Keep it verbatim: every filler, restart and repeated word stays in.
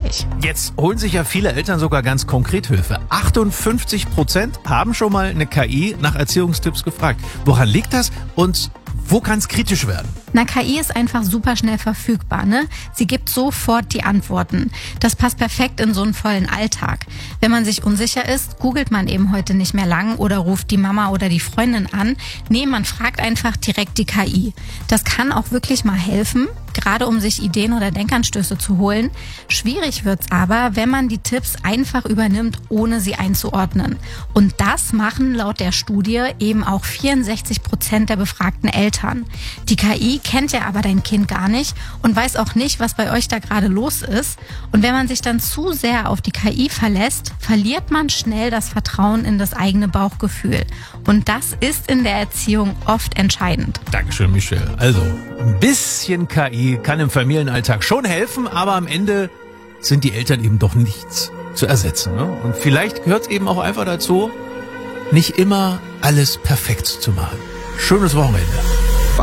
nicht. Jetzt holen sich ja viele Eltern sogar ganz konkret Hilfe. achtundfünfzig Prozent haben schon mal eine K I nach Erziehungstipps gefragt. Woran liegt das und wo kann es kritisch werden? Na, K I ist einfach super schnell verfügbar, ne? Sie gibt sofort die Antworten. Das passt perfekt in so einen vollen Alltag. Wenn man sich unsicher ist, googelt man eben heute nicht mehr lang oder ruft die Mama oder die Freundin an. Nee, man fragt einfach direkt die K I. Das kann auch wirklich mal helfen, gerade um sich Ideen oder Denkanstöße zu holen. Schwierig wird's aber, wenn man die Tipps einfach übernimmt, ohne sie einzuordnen. Und das machen laut der Studie eben auch vierundsechzig Prozent der befragten Eltern. Die K I kennt ja aber dein Kind gar nicht und weiß auch nicht, was bei euch da gerade los ist. Und wenn man sich dann zu sehr auf die K I verlässt, verliert man schnell das Vertrauen in das eigene Bauchgefühl. Und das ist in der Erziehung oft entscheidend. Dankeschön, Michelle. Also, ein bisschen K I kann im Familienalltag schon helfen, aber am Ende sind die Eltern eben doch nichts zu ersetzen. Ne? Und vielleicht gehört es eben auch einfach dazu, nicht immer alles perfekt zu machen. Schönes Wochenende.